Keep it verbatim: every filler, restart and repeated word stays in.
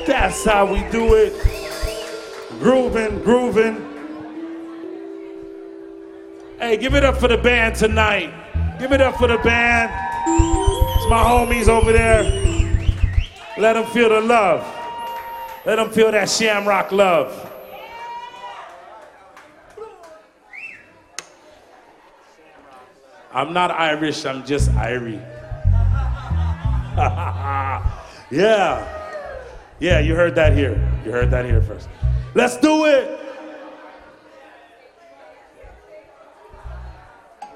That's how we do it. Grooving, grooving. Hey, give it up for the band tonight. Give it up for the band. It's my homies over there. Let them feel the love. Let them feel that Shamrock love. I'm not Irish, I'm just Irie. Yeah. Yeah, you heard that here. You heard that here first. Let's do it.